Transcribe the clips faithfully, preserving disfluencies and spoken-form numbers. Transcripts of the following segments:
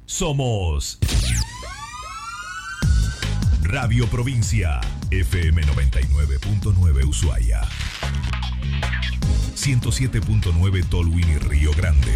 Somos Radio Provincia, F M noventa y nueve punto nueve Ushuaia, ciento siete punto nueve Tolwyn y Río Grande.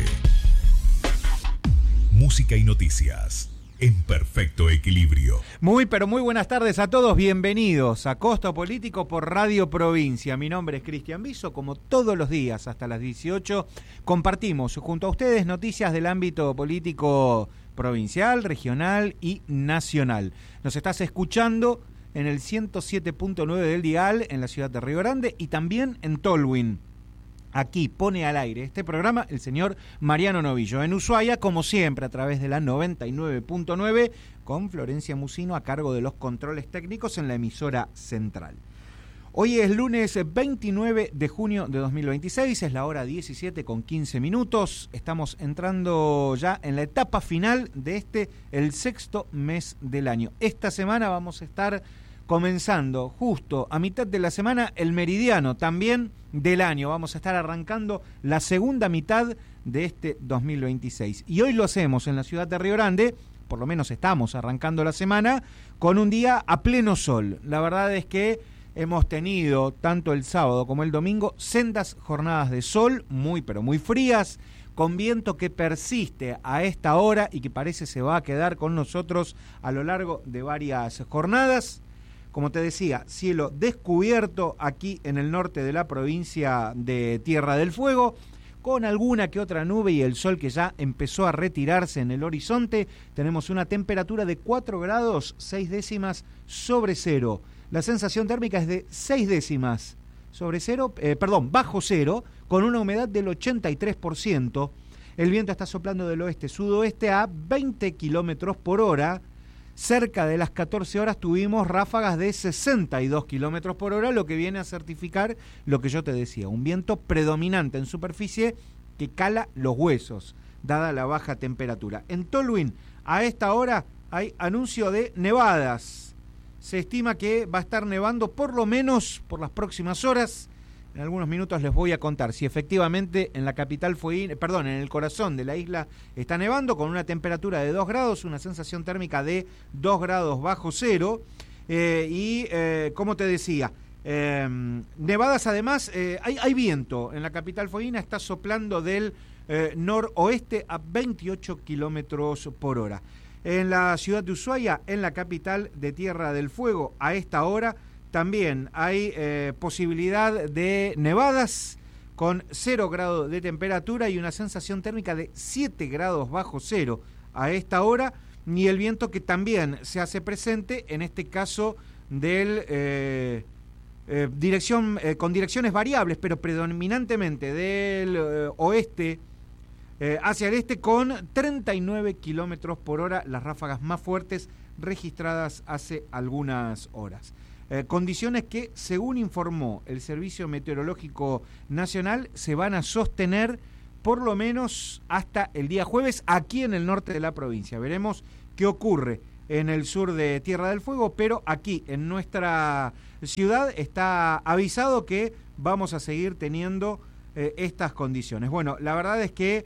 Música y noticias en perfecto equilibrio. Muy, pero muy buenas tardes a todos. Bienvenidos a Costo Político por Radio Provincia. Mi nombre es Cristian Biso. Como todos los días hasta las dieciocho, compartimos junto a ustedes noticias del ámbito político provincial, regional y nacional. Nos estás escuchando en el ciento siete punto nueve del dial en la ciudad de Río Grande y también en Tolwyn. Aquí pone al aire este programa el señor Mariano Novillo. En Ushuaia, como siempre, a través de la noventa y nueve punto nueve, con Florencia Musino a cargo de los controles técnicos en la emisora central. Hoy es lunes veintinueve de junio de dos mil veintiséis, es la hora diecisiete con quince minutos. Estamos entrando ya en la etapa final de este, el sexto mes del año. Esta semana vamos a estar comenzando justo a mitad de la semana el meridiano también del año. Vamos a estar arrancando la segunda mitad de este dos mil veintiséis. Y hoy lo hacemos en la ciudad de Río Grande, por lo menos estamos arrancando la semana, con un día a pleno sol. La verdad es que hemos tenido, tanto el sábado como el domingo, sendas jornadas de sol, muy pero muy frías, con viento que persiste a esta hora y que parece se va a quedar con nosotros a lo largo de varias jornadas. Como te decía, cielo descubierto aquí en el norte de la provincia de Tierra del Fuego, con alguna que otra nube y el sol que ya empezó a retirarse en el horizonte. Tenemos una temperatura de cuatro grados seis décimas sobre cero. La sensación térmica es de seis décimas sobre cero, eh, perdón, bajo cero, con una humedad del ochenta y tres por ciento. El viento está soplando del oeste-sudoeste a veinte kilómetros por hora. Cerca de las catorce horas tuvimos ráfagas de sesenta y dos kilómetros por hora, lo que viene a certificar lo que yo te decía, un viento predominante en superficie que cala los huesos, dada la baja temperatura. En Tolwyn, a esta hora, hay anuncio de nevadas. Se estima que va a estar nevando por lo menos por las próximas horas. En algunos minutos les voy a contar si efectivamente en la capital fue, perdón, en el corazón de la isla está nevando con una temperatura de dos grados, una sensación térmica de dos grados bajo cero. Eh, y eh, como te decía, eh, nevadas además, eh, hay, hay viento. En la capital fueguina está soplando del eh, noroeste a veintiocho kilómetros por hora. En la ciudad de Ushuaia, en la capital de Tierra del Fuego, a esta hora, también hay eh, posibilidad de nevadas con cero grados de temperatura y una sensación térmica de siete grados bajo cero a esta hora, y el viento que también se hace presente, en este caso del eh, eh, dirección eh, con direcciones variables, pero predominantemente del eh, oeste eh, hacia el este, con treinta y nueve kilómetros por hora, las ráfagas más fuertes registradas hace algunas horas. Eh, condiciones que, según informó el Servicio Meteorológico Nacional, se van a sostener por lo menos hasta el día jueves aquí en el norte de la provincia. Veremos qué ocurre en el sur de Tierra del Fuego, pero aquí en nuestra ciudad está avisado que vamos a seguir teniendo eh, estas condiciones. Bueno, la verdad es que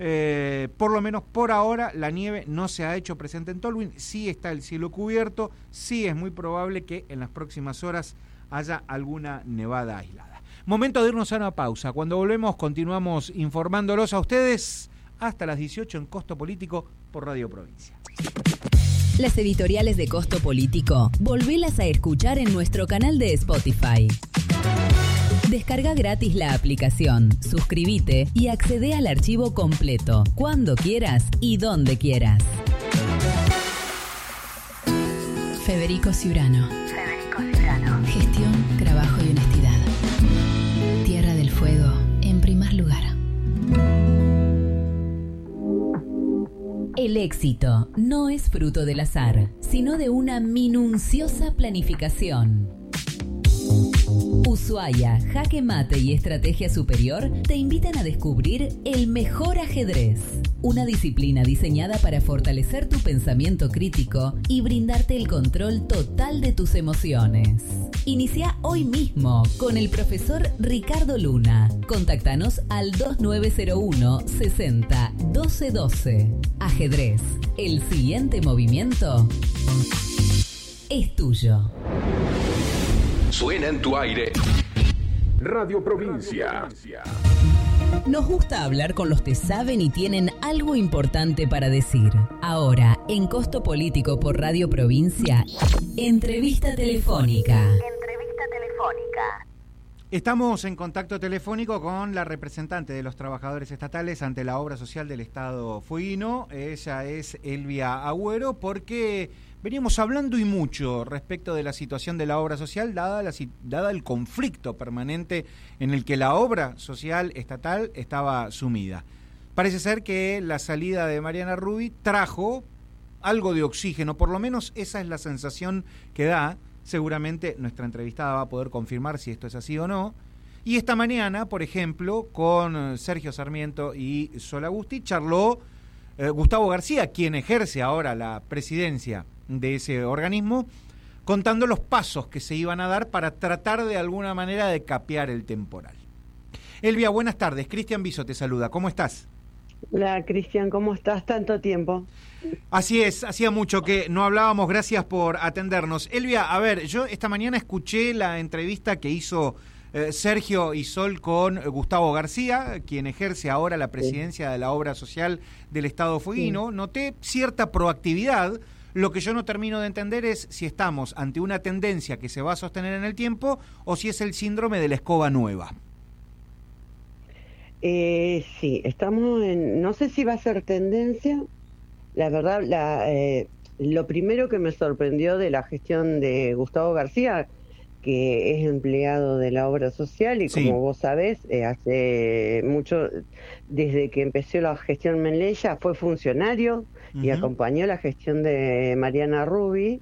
Eh, por lo menos por ahora la nieve no se ha hecho presente en Tolwyn, sí está el cielo cubierto, sí es muy probable que en las próximas horas haya alguna nevada aislada. Momento de irnos a una pausa. Cuando volvemos continuamos informándolos a ustedes hasta las dieciocho en Costo Político por Radio Provincia. Las editoriales de Costo Político, volvelas a escuchar en nuestro canal de Spotify. Descarga gratis la aplicación, suscríbete y accede al archivo completo, cuando quieras y donde quieras. Federico Ciurano. Federico Ciurano. Gestión, trabajo y honestidad. Tierra del Fuego, en primer lugar. El éxito no es fruto del azar, sino de una minuciosa planificación. Ushuaia, Jaque Mate y Estrategia Superior te invitan a descubrir el mejor ajedrez, una disciplina diseñada para fortalecer tu pensamiento crítico y brindarte el control total de tus emociones. Inicia hoy mismo con el profesor Ricardo Luna. Contáctanos al dos nueve cero uno sesenta doce doce. Ajedrez. El siguiente movimiento es tuyo. Suena en tu aire. Radio Provincia. Nos gusta hablar con los que saben y tienen algo importante para decir. Ahora, en Costo Político por Radio Provincia, entrevista telefónica. Entrevista telefónica. Estamos en contacto telefónico con la representante de los trabajadores estatales ante la obra social del Estado Fueguino. Ella es Elvia Agüero, porque veníamos hablando y mucho respecto de la situación de la obra social, dada, la, dada el conflicto permanente en el que la obra social estatal estaba sumida. Parece ser que la salida de Mariana Rubi trajo algo de oxígeno, por lo menos esa es la sensación que da. Seguramente nuestra entrevistada va a poder confirmar si esto es así o no. Y esta mañana, por ejemplo, con Sergio Sarmiento y Sol Agusti, charló eh, Gustavo García, quien ejerce ahora la presidencia de ese organismo, contando los pasos que se iban a dar para tratar de alguna manera de capear el temporal. Elvia, buenas tardes. Cristian Biso te saluda. ¿Cómo estás? Hola, Cristian, ¿cómo estás? Tanto tiempo. Así es, hacía mucho que no hablábamos, gracias por atendernos. Elvia, a ver, yo esta mañana escuché la entrevista que hizo eh, Sergio y Sol con Gustavo García, quien ejerce ahora la presidencia sí. de la obra social del Estado Fueguino. Sí. Noté cierta proactividad. Lo que yo no termino de entender es si estamos ante una tendencia que se va a sostener en el tiempo o si es el síndrome de la escoba nueva. Eh, sí, estamos en, no sé si va a ser tendencia. La verdad, la, eh, lo primero que me sorprendió de la gestión de Gustavo García, que es empleado de la obra social y sí. como vos sabés, eh, hace mucho, desde que empezó la gestión Menleya, fue funcionario uh-huh. y acompañó la gestión de Mariana Rubi,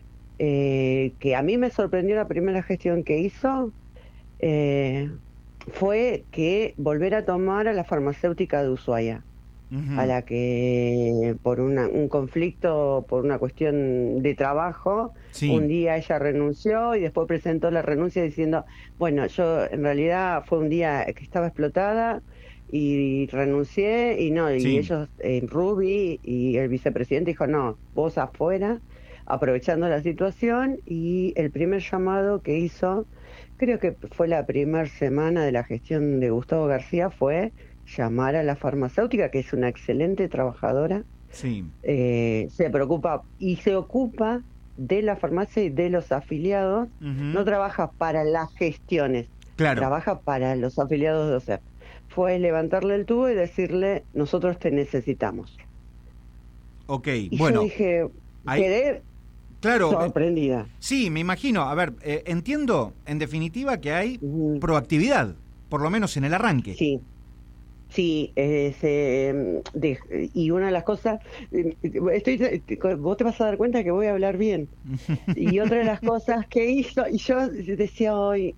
eh, que a mí me sorprendió la primera gestión que hizo, eh, fue que volver a tomar a la farmacéutica de Ushuaia. Uh-huh. A la que por una, un conflicto, por una cuestión de trabajo, sí. un día ella renunció y después presentó la renuncia diciendo, bueno, yo en realidad fue un día que estaba explotada y renuncié y no, y sí. ellos, eh, Rubi y el vicepresidente dijo, no, vos afuera, aprovechando la situación, y el primer llamado que hizo, creo que fue la primera semana de la gestión de Gustavo García, fue llamar a la farmacéutica, que es una excelente trabajadora, sí. eh, se preocupa y se ocupa de la farmacia y de los afiliados, uh-huh. no trabaja para las gestiones, claro. trabaja para los afiliados de O S E P. Fue levantarle el tubo y decirle, nosotros te necesitamos. Ok, y bueno. yo dije, hay... quedé claro, sorprendida. Sí, me imagino. A ver, eh, entiendo, en definitiva, que hay uh-huh. proactividad, por lo menos en el arranque. Sí. Sí, eh, se, de, y una de las cosas, estoy, vos te vas a dar cuenta que voy a hablar bien. Y otra de las cosas que hizo, y yo decía hoy,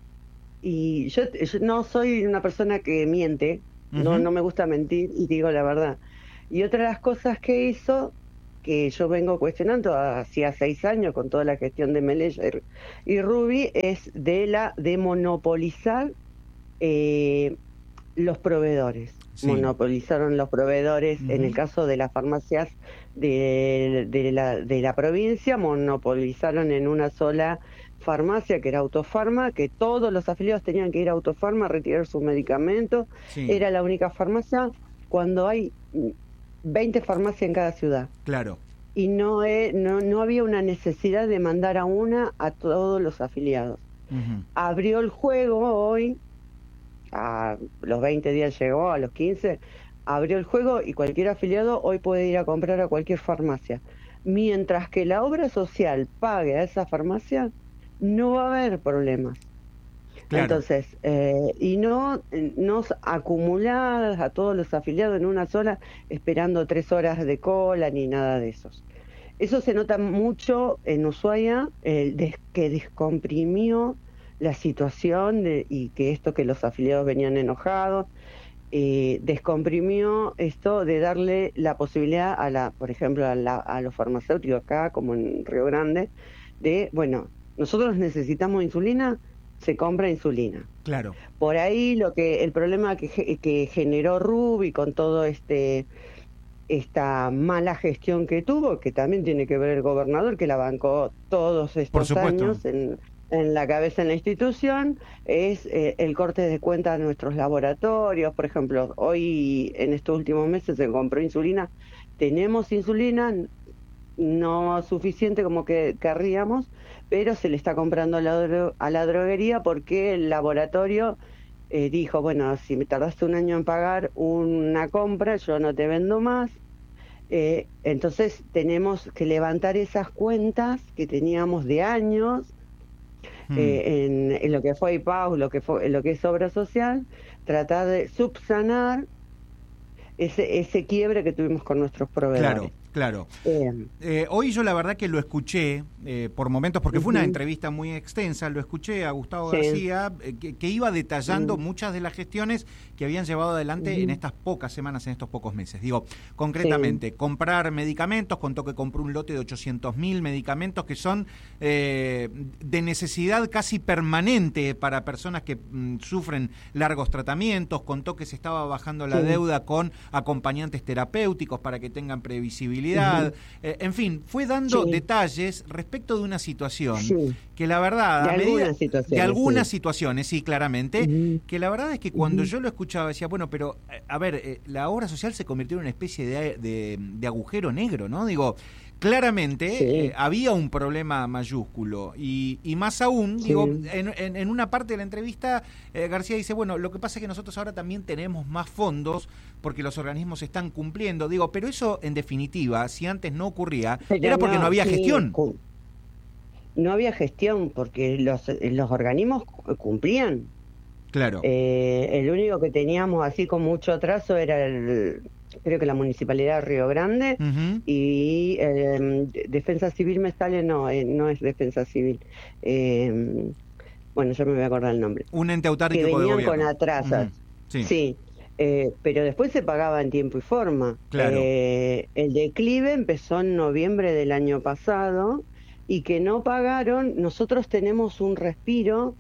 y yo, yo no soy una persona que miente, uh-huh. no, no me gusta mentir y digo la verdad. Y otra de las cosas que hizo, que yo vengo cuestionando hacía seis años con toda la gestión de Menleya y, y Rubi, es de la de monopolizar eh, los proveedores. Sí. Monopolizaron los proveedores, uh-huh. en el caso de las farmacias de, de, la, de la provincia, monopolizaron en una sola farmacia, que era Autofarma, que todos los afiliados tenían que ir a Autofarma a retirar sus medicamentos. Sí. Era la única farmacia cuando hay veinte farmacias en cada ciudad. Claro. Y no, he, no, no había una necesidad de mandar a una a todos los afiliados. Uh-huh. Abrió el juego hoy, a los veinte días llegó, a los quince, abrió el juego y cualquier afiliado hoy puede ir a comprar a cualquier farmacia. Mientras que la obra social pague a esa farmacia, no va a haber problemas. Claro. Entonces, eh, y no nos acumuladas a todos los afiliados en una sola, esperando tres horas de cola ni nada de esos. Eso se nota mucho en Ushuaia, eh, des, que descomprimió la situación de, y que esto que los afiliados venían enojados, eh, descomprimió esto de darle la posibilidad a la, por ejemplo, a, la, a los farmacéuticos acá, como en Río Grande, de, bueno, nosotros necesitamos insulina, se compra insulina. Claro. Por ahí lo que el problema que, que generó Rubi con todo este esta mala gestión que tuvo, que también tiene que ver el gobernador, que la bancó todos estos años en, en la cabeza en la institución, es eh, el corte de cuentas de nuestros laboratorios. Por ejemplo, hoy en estos últimos meses se compró insulina, tenemos insulina, no suficiente como que querríamos, pero se le está comprando a la, dro- a la droguería porque el laboratorio eh, dijo, bueno, si me tardaste un año en pagar una compra, yo no te vendo más. Eh, entonces tenemos que levantar esas cuentas que teníamos de años mm. eh, en, en lo que fue I P A U, lo que fue, lo que es obra social, tratar de subsanar ese, ese quiebre que tuvimos con nuestros proveedores. Claro. Claro. Eh, eh, hoy yo la verdad que lo escuché eh, por momentos, porque uh-huh. fue una entrevista muy extensa, lo escuché a Gustavo sí. García, eh, que, que iba detallando uh-huh. muchas de las gestiones que habían llevado adelante uh-huh. en estas pocas semanas, en estos pocos meses. Digo, concretamente, sí. comprar medicamentos, contó que compró un lote de ochocientos mil medicamentos que son eh, de necesidad casi permanente para personas que mm, sufren largos tratamientos, contó que se estaba bajando la sí. deuda con acompañantes terapéuticos para que tengan previsibilidad. Uh-huh. Eh, en fin, fue dando sí. detalles respecto de una situación sí. que la verdad... De a algunas medida, situaciones. De algunas sí. situaciones, sí, claramente, uh-huh. que la verdad es que cuando uh-huh. yo lo escuchaba decía, bueno, pero, a ver, eh, la obra social se convirtió en una especie de, de, de agujero negro, ¿no? Digo, claramente sí. eh, había un problema mayúsculo y, y más aún, sí. digo, en, en, en una parte de la entrevista eh, García dice, bueno, lo que pasa es que nosotros ahora también tenemos más fondos porque los organismos están cumpliendo, digo, pero eso en definitiva, si antes no ocurría, pero era porque no, no había sí, gestión. No había gestión porque los, los organismos cumplían. Claro. Eh, el único que teníamos así con mucho atraso era el... creo que la Municipalidad de Río Grande uh-huh. y eh, Defensa Civil me sale, no, eh, no es Defensa Civil. Eh, bueno, yo me voy a acordar el nombre. Un ente autárquico que venían de con atrasos. Uh-huh. Sí. sí eh, pero después se pagaba en tiempo y forma. Claro. Eh, el declive empezó en noviembre del año pasado y que no pagaron. Nosotros tenemos un respiro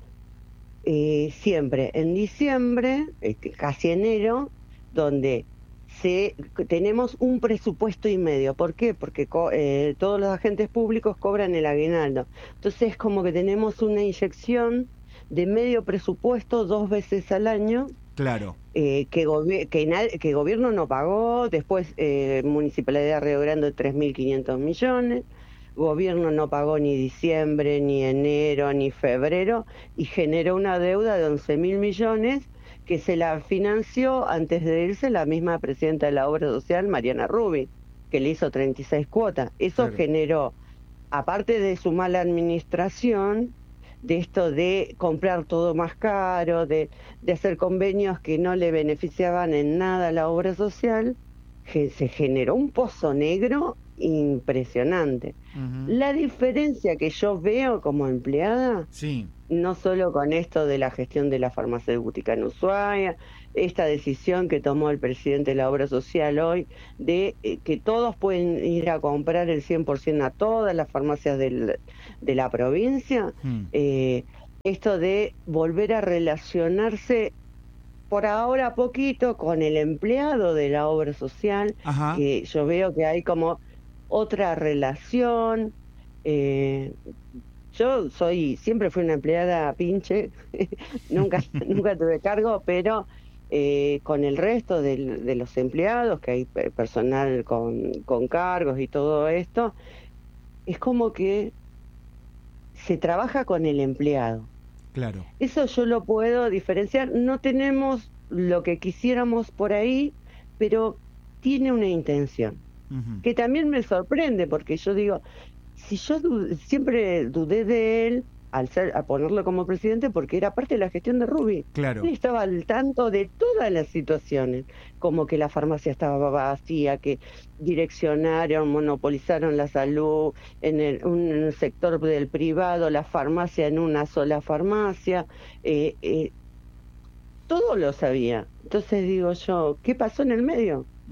eh, siempre en diciembre, eh, casi enero, donde Se, tenemos un presupuesto y medio. ¿Por qué? Porque co- eh, todos los agentes públicos cobran el aguinaldo. Entonces es como que tenemos una inyección de medio presupuesto dos veces al año. Claro. Eh, que, gobi- que, na- que gobierno no pagó, después eh, Municipalidad de Río Grande tres mil quinientos millones, gobierno no pagó ni diciembre, ni enero, ni febrero, y generó una deuda de once mil millones que se la financió antes de irse la misma presidenta de la obra social, Mariana Rubi, que le hizo treinta y seis cuotas. Eso claro. generó, aparte de su mala administración, de esto de comprar todo más caro, de, de hacer convenios que no le beneficiaban en nada a la obra social, que se generó un pozo negro impresionante. Uh-huh. La diferencia que yo veo como empleada, sí. no solo con esto de la gestión de la farmacéutica en Ushuaia, esta decisión que tomó el presidente de la obra social hoy, de eh, que todos pueden ir a comprar el cien por ciento a todas las farmacias del, de la provincia, uh-huh. eh, esto de volver a relacionarse por ahora poquito con el empleado de la obra social, Ajá. que yo veo que hay como otra relación. Eh, yo soy, siempre fui una empleada pinche, nunca, nunca tuve cargo, pero eh, con el resto de, de los empleados, que hay personal con, con cargos y todo esto, es como que se trabaja con el empleado. Claro. Eso yo lo puedo diferenciar. No tenemos lo que quisiéramos por ahí, pero tiene una intención. Uh-huh. Que también me sorprende, porque yo digo, si yo dud- siempre dudé de él al ser, a ponerlo como presidente, porque era parte de la gestión de Rubi. Claro. Él estaba al tanto de todas las situaciones, como que la farmacia estaba vacía, que direccionaron, monopolizaron la salud en el, un, en el sector del privado, la farmacia en una sola farmacia, eh, eh, todo lo sabía. Entonces digo yo, ¿qué pasó en el medio?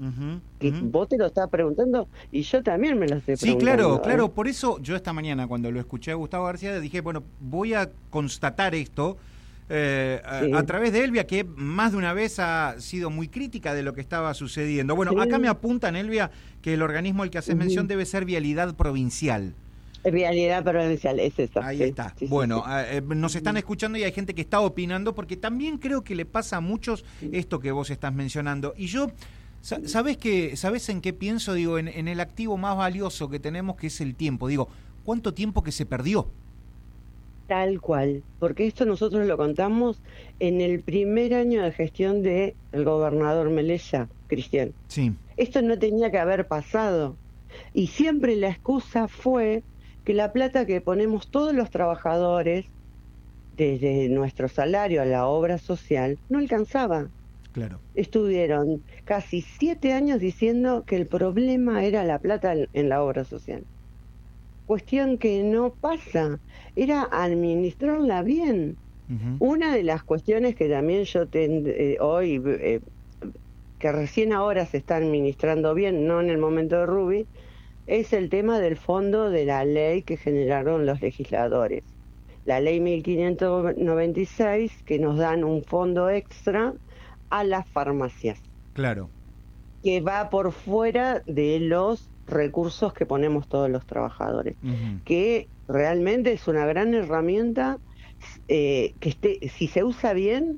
Uh-huh, que uh-huh. vos te lo estás preguntando y yo también me lo estoy Sí, preguntando. claro, ¿eh? claro. Por eso yo esta mañana cuando lo escuché a Gustavo García dije, bueno, voy a constatar esto eh, Sí. a, a través de Elvia, que más de una vez ha sido muy crítica de lo que estaba sucediendo. Bueno, Sí. acá me apuntan, Elvia, que el organismo al que haces Uh-huh. mención debe ser Vialidad Provincial. Realidad provincial, es esa. Ahí sí, está. sí, sí, bueno, sí. eh, nos están escuchando y hay gente que está opinando, porque también creo que le pasa a muchos esto que vos estás mencionando. Y yo, ¿sabés qué, sabés en qué pienso? Digo, en, en el activo más valioso que tenemos, que es el tiempo. Digo, ¿cuánto tiempo que se perdió? Tal cual, porque esto nosotros lo contamos en el primer año de gestión del gobernador Melella, Cristian. Sí. Esto no tenía que haber pasado. Y siempre la excusa fue que la plata que ponemos todos los trabajadores, desde nuestro salario a la obra social, no alcanzaba. Claro. Estuvieron casi siete años diciendo que el problema era la plata en la obra social. Cuestión que no pasa, era administrarla bien. Uh-huh. Una de las cuestiones que también yo ten, eh, hoy, eh, que recién ahora se está administrando bien, no en el momento de Rubi, es el tema del fondo de la ley que generaron los legisladores. La ley mil quinientos noventa y seis, que nos dan un fondo extra a las farmacias. Claro. Que va por fuera de los recursos que ponemos todos los trabajadores. Uh-huh. Que realmente es una gran herramienta, eh, que esté, si se usa bien,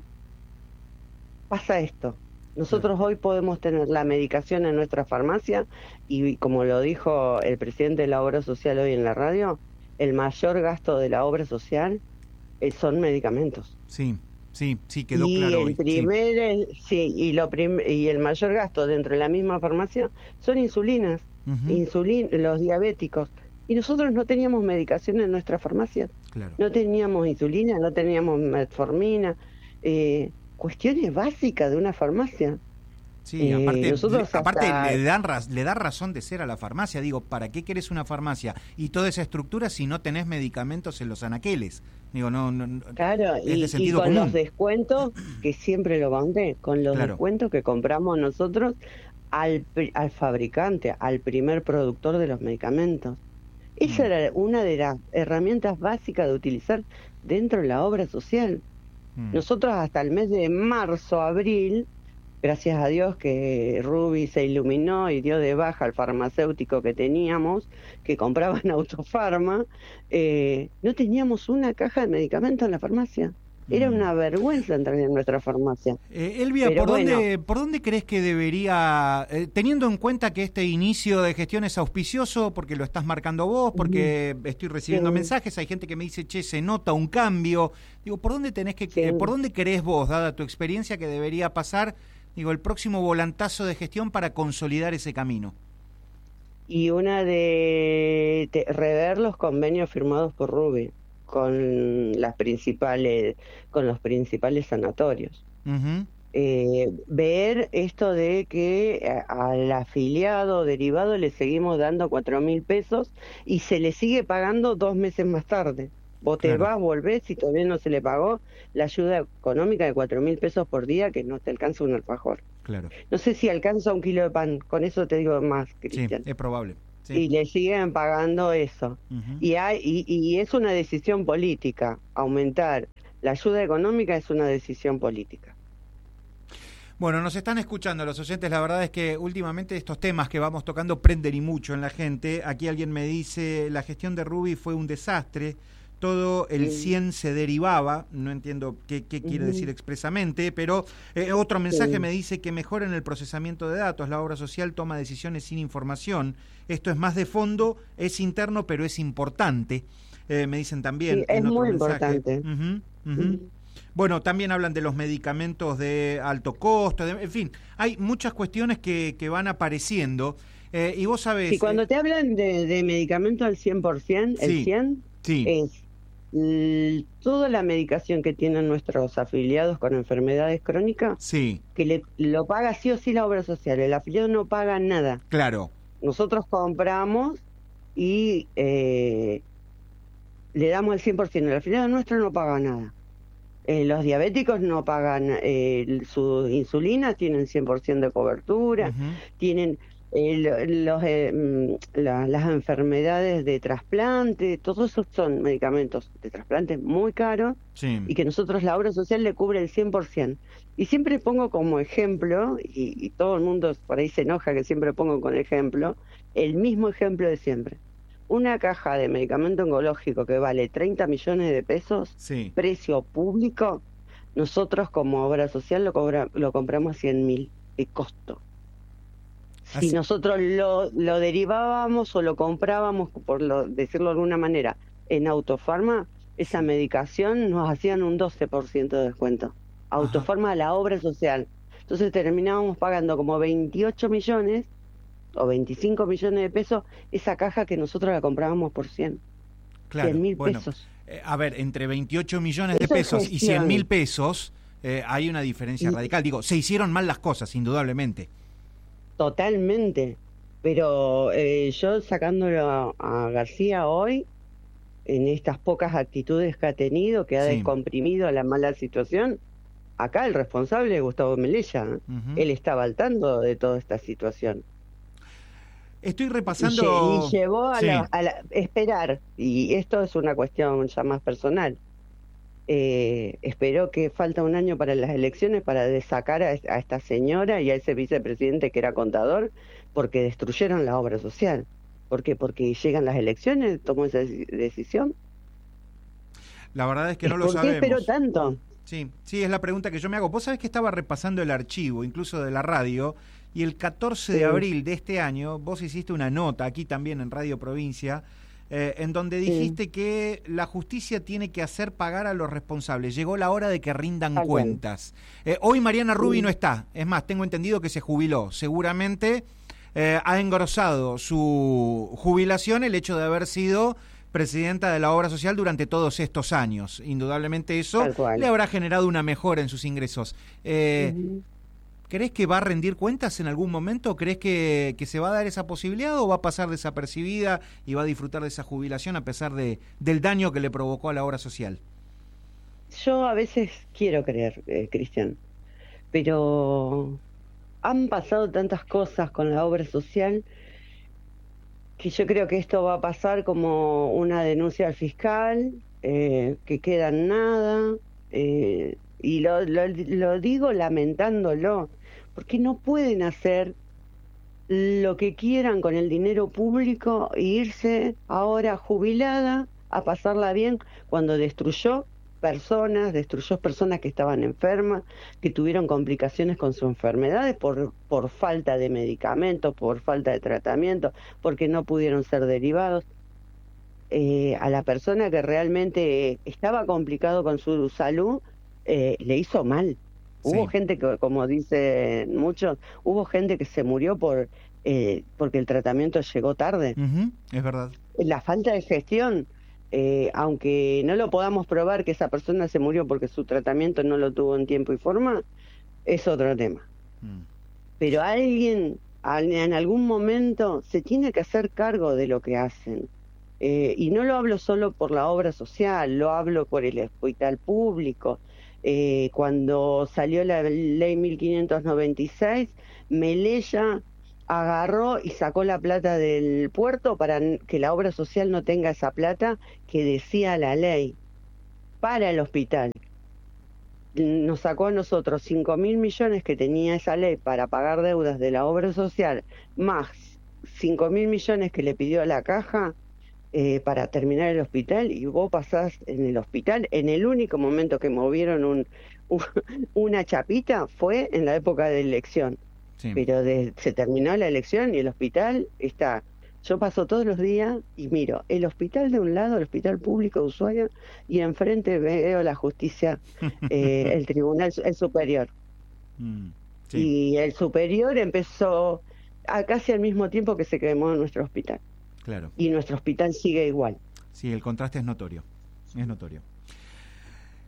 pasa esto. Nosotros hoy podemos tener la medicación en nuestra farmacia y, como lo dijo el presidente de la obra social hoy en la radio, el mayor gasto de la obra social eh, son medicamentos. Sí, sí, sí, quedó y claro el hoy. primer, el, sí, y, lo prim, y el mayor gasto dentro de la misma farmacia son insulinas, Uh-huh. insulin, los diabéticos. Y nosotros no teníamos medicación en nuestra farmacia. Claro. No teníamos insulina, no teníamos metformina, eh, cuestiones básicas de una farmacia. Sí, Eh, aparte, nosotros le, aparte hasta- le, dan, raz- le da razón de ser a la farmacia. Digo, ¿para qué querés una farmacia y toda esa estructura si no tenés medicamentos en los anaqueles? Digo, no, no, no Claro, es y, de y sentido con común. los descuentos, que siempre lo mandé, con los Claro. descuentos que compramos nosotros al, pri- al fabricante, al primer productor de los medicamentos. Esa Mm. era una de las herramientas básicas de utilizar dentro de la obra social. Mm. Nosotros hasta el mes de marzo, abril, gracias a Dios que Rubi se iluminó y dio de baja al farmacéutico que teníamos, que compraba en Autofarma, eh, no teníamos una caja de medicamentos en la farmacia. Era Mm. una vergüenza entrar en nuestra farmacia. Eh, Elvia, Pero ¿por, bueno. dónde, ¿por dónde crees que debería, eh, teniendo en cuenta que este inicio de gestión es auspicioso, porque lo estás marcando vos, porque uh-huh. estoy recibiendo Sí. mensajes, hay gente que me dice, che, se nota un cambio, digo, ¿por dónde tenés que, Sí. eh, por dónde creés vos, dada tu experiencia, que debería pasar, digo, el próximo volantazo de gestión para consolidar ese camino? Y una de, de rever los convenios firmados por Rubi con las principales, con los principales sanatorios. Uh-huh. Eh, ver esto de que al afiliado derivado le seguimos dando cuatro mil pesos y se le sigue pagando dos meses más tarde. Vos te Claro. vas, volvés y todavía no se le pagó la ayuda económica de cuatro mil pesos por día, que no te alcanza un alfajor. Claro. No sé si alcanza un kilo de pan, con eso te digo más, Sí, Cristian. es probable. Sí. Y le siguen pagando eso. Uh-huh. Y, hay, y, y es una decisión política. Aumentar la ayuda económica es una decisión política. Bueno, nos están escuchando los oyentes, la verdad es que últimamente estos temas que vamos tocando prenden y mucho en la gente. Aquí alguien me dice, la gestión de Rubi fue un desastre, todo el Sí. cien se derivaba, no entiendo qué, qué quiere Ujú. decir expresamente, pero eh, otro mensaje Sí. me dice que mejoren el procesamiento de datos, la obra social toma decisiones sin información, esto es más de fondo, es interno, pero es importante, eh, me dicen también. Sí, es en otro muy mensaje. importante. Ujú, ujú. Ujú. Bueno, también hablan de los medicamentos de alto costo, de, en fin, hay muchas cuestiones que, que van apareciendo. Eh, y vos sabés... Si cuando eh, te hablan de, de medicamento al cien por ciento, Sí. el cien sí, es l- toda la medicación que tienen nuestros afiliados con enfermedades crónicas, sí, que le, lo paga sí o sí la obra social. El afiliado no paga nada. claro, Nosotros compramos y eh, le damos el cien por ciento. El afiliado nuestro no paga nada. Eh, los diabéticos no pagan eh, su insulina, tienen cien por ciento de cobertura, uh-huh. tienen eh, los, eh, la, las enfermedades de trasplante, todos esos son medicamentos de trasplante muy caros, sí. y que nosotros la obra social le cubre el cien por ciento. Y siempre pongo como ejemplo, y, y todo el mundo por ahí se enoja que siempre pongo con ejemplo, el mismo ejemplo de siempre. Una caja de medicamento oncológico que vale treinta millones de pesos, sí. precio público, nosotros como obra social lo, cobra, lo compramos a cien mil de costo. Así. Si nosotros lo, lo derivábamos o lo comprábamos, por lo, decirlo de alguna manera, en Autofarma, esa medicación nos hacían un doce por ciento de descuento. Autofarma a la obra social. Entonces terminábamos pagando como veintiocho millones o veinticinco millones de pesos esa caja que nosotros la comprábamos por cien. Claro, cien mil bueno, pesos. Eh, a ver, entre veintiocho millones de pesos y cien mil pesos eh, hay una diferencia y, radical. Digo, se hicieron mal las cosas, indudablemente. Totalmente. Pero eh, yo sacándolo a, a García hoy, en estas pocas actitudes que ha tenido, que ha sí. descomprimido la mala situación, acá el responsable es Gustavo Melella. ¿eh? Uh-huh. Él estaba al tanto de toda esta situación. Estoy repasando... Y, y llevó a, sí. la, a la, esperar, y esto es una cuestión ya más personal, eh, esperó que falta un año para las elecciones para desacar a, a esta señora y a ese vicepresidente que era contador, porque destruyeron la obra social. ¿Por qué? Porque llegan las elecciones, tomó esa decisión. La verdad es que no lo sabemos. ¿Por qué esperó tanto? Sí, sí, es la pregunta que yo me hago. Vos sabés que estaba repasando el archivo, incluso de la radio, y el catorce de abril de este año vos hiciste una nota aquí también en Radio Provincia, eh, en donde dijiste sí. que la justicia tiene que hacer pagar a los responsables. Llegó la hora de que rindan okay. cuentas. Eh, hoy Mariana Rubi sí. no está. Es más, tengo entendido que se jubiló. Seguramente eh, ha engrosado su jubilación el hecho de haber sido presidenta de la obra social durante todos estos años. Indudablemente eso le habrá generado una mejora en sus ingresos. Eh, uh-huh. ¿Crees que va a rendir cuentas en algún momento? ¿Crees que, que se va a dar esa posibilidad o va a pasar desapercibida y va a disfrutar de esa jubilación a pesar de, del daño que le provocó a la obra social? Yo a veces quiero creer, eh, Cristian, pero han pasado tantas cosas con la obra social que yo creo que esto va a pasar como una denuncia al fiscal, eh, que queda en nada, eh, y lo, lo, lo digo lamentándolo, porque no pueden hacer lo que quieran con el dinero público e irse ahora jubilada a pasarla bien cuando destruyó personas, destruyó personas que estaban enfermas, que tuvieron complicaciones con sus enfermedades por, por falta de medicamentos, por falta de tratamiento, porque no pudieron ser derivados. Eh, a la persona que realmente estaba complicado con su salud, eh, le hizo mal. Hubo sí. gente que, como dicen muchos, hubo gente que se murió por eh, porque el tratamiento llegó tarde. Uh-huh, es verdad. La falta de gestión. Eh, aunque no lo podamos probar que esa persona se murió porque su tratamiento no lo tuvo en tiempo y forma, es otro tema. Mm. Pero alguien en algún momento se tiene que hacer cargo de lo que hacen. Eh, y no lo hablo solo por la obra social, lo hablo por el hospital público. Eh, cuando salió la ley mil quinientos noventa y seis, Melella agarró y sacó la plata del puerto para que la obra social no tenga esa plata que decía la ley para el hospital. Nos sacó a nosotros cinco mil millones que tenía esa ley para pagar deudas de la obra social, más cinco mil millones que le pidió a la caja eh, para terminar el hospital, y vos pasás en el hospital, en el único momento que movieron un, un, una chapita fue en la época de elección. Sí. Pero de, se terminó la elección y el hospital está... Yo paso todos los días y miro el hospital de un lado, el hospital público de Ushuaia, y enfrente veo la justicia, eh, el tribunal, el superior. Mm, sí. Y el superior empezó a casi al mismo tiempo que se quemó nuestro hospital. Claro. Y nuestro hospital sigue igual. Sí, el contraste es notorio, es notorio.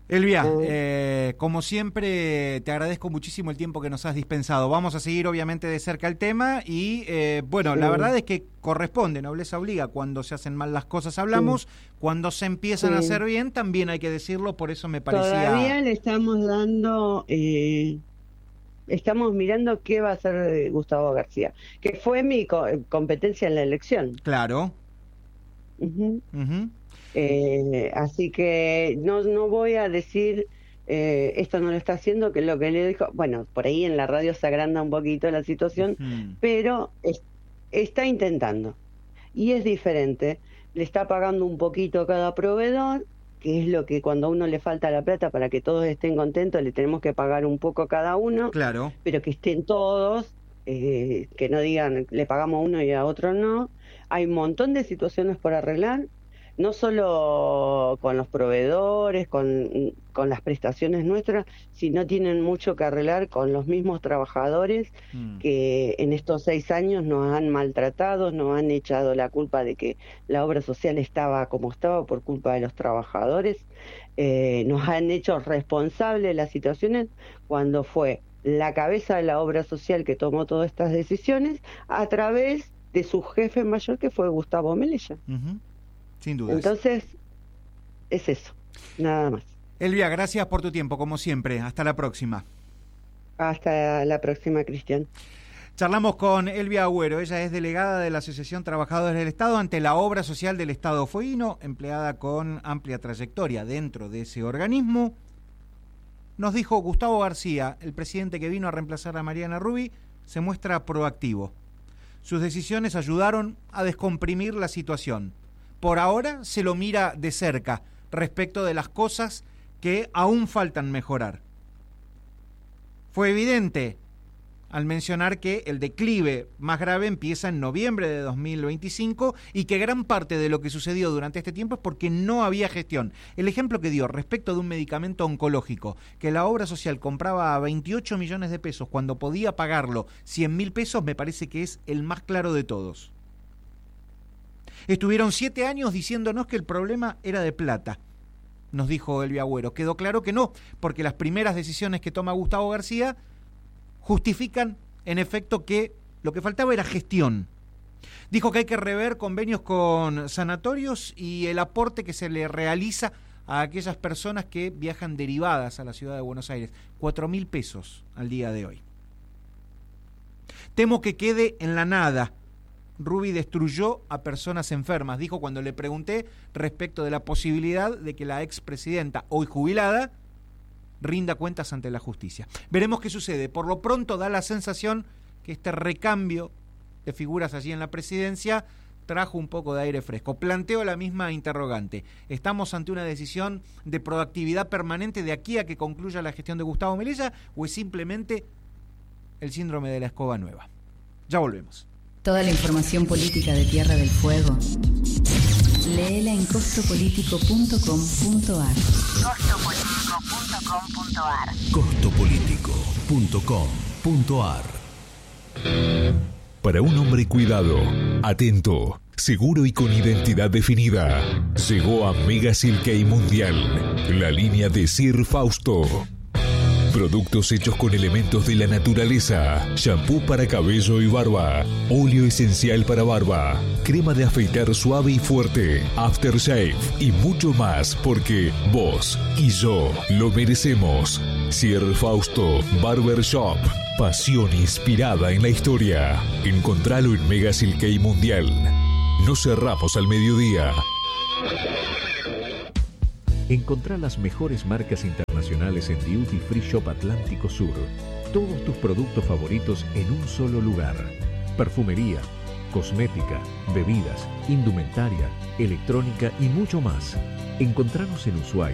Elvia, eh, como siempre, te agradezco muchísimo el tiempo que nos has dispensado. Vamos a seguir obviamente de cerca el tema y, eh, bueno, sí. La verdad es que corresponde, nobleza obliga. Cuando se hacen mal las cosas hablamos, sí. Cuando se empiezan sí. a hacer bien también hay que decirlo, por eso me parecía... Todavía le estamos dando... Eh... Estamos mirando qué va a hacer Gustavo García, que fue mi co- competencia en la elección. Claro. Uh-huh. Uh-huh. Eh, así que no no voy a decir eh, esto no lo está haciendo, que es lo que le dijo. Bueno, por ahí en la radio se agranda un poquito la situación, uh-huh. pero es, está intentando. Y es diferente. Le está pagando un poquito a cada proveedor, que es lo que cuando a uno le falta la plata para que todos estén contentos, le tenemos que pagar un poco a cada uno, claro. Pero que estén todos, eh, que no digan le pagamos a uno y a otro no. Hay un montón de situaciones por arreglar, no solo con los proveedores, con, con las prestaciones nuestras, sino tienen mucho que arreglar con los mismos trabajadores mm. que en estos seis años nos han maltratado, nos han echado la culpa de que la obra social estaba como estaba por culpa de los trabajadores, eh, nos han hecho responsables de las situaciones cuando fue la cabeza de la obra social que tomó todas estas decisiones a través de su jefe mayor, que fue Gustavo Melella. Uh-huh. Sin duda. Entonces, es eso, nada más. Elvia, gracias por tu tiempo, como siempre. Hasta la próxima. Hasta la próxima, Cristian. Charlamos con Elvia Agüero. Ella es delegada de la Asociación Trabajadores del Estado ante la Obra Social del Estado Fueguino, empleada con amplia trayectoria dentro de ese organismo. Nos dijo Gustavo García, el presidente que vino a reemplazar a Mariana Rubí, se muestra proactivo. Sus decisiones ayudaron a descomprimir la situación. Por ahora se lo mira de cerca respecto de las cosas que aún faltan mejorar. Fue evidente al mencionar que el declive más grave empieza en noviembre de dos mil veinticinco y que gran parte de lo que sucedió durante este tiempo es porque no había gestión. El ejemplo que dio respecto de un medicamento oncológico que la obra social compraba a veintiocho millones de pesos cuando podía pagarlo cien mil pesos me parece que es el más claro de todos. Estuvieron siete años diciéndonos que el problema era de plata, nos dijo Elvia Agüero. Quedó claro que no, porque las primeras decisiones que toma Gustavo García justifican, en efecto, que lo que faltaba era gestión. Dijo que hay que rever convenios con sanatorios y el aporte que se le realiza a aquellas personas que viajan derivadas a la ciudad de Buenos Aires. Cuatro mil pesos al día de hoy. Temo que quede en la nada. Rubí destruyó a personas enfermas, dijo cuando le pregunté respecto de la posibilidad de que la expresidenta, hoy jubilada, rinda cuentas ante la justicia. Veremos qué sucede. Por lo pronto da la sensación que este recambio de figuras allí en la presidencia trajo un poco de aire fresco. Planteo la misma interrogante. ¿Estamos ante una decisión de proactividad permanente de aquí a que concluya la gestión de Gustavo Melella o es simplemente el síndrome de la escoba nueva? Ya volvemos. Toda la información política de Tierra del Fuego, léela en costo político punto com punto a r. costo político punto com punto a r. costo político punto com punto a r. Para un hombre cuidado, atento, seguro y con identidad definida, llegó a Mega Silkei Mundial, la línea de Sir Fausto. Productos hechos con elementos de la naturaleza, shampoo para cabello y barba, óleo esencial para barba, crema de afeitar suave y fuerte, aftershave y mucho más porque vos y yo lo merecemos. Sir Fausto Barber Shop, pasión inspirada en la historia. Encontralo en Mega Silkei Mundial. No cerramos al mediodía. Encontrá las mejores marcas internacionales en Duty Free Shop Atlántico Sur. Todos tus productos favoritos en un solo lugar. Perfumería, cosmética, bebidas, indumentaria, electrónica y mucho más. Encontranos en Ushuaia,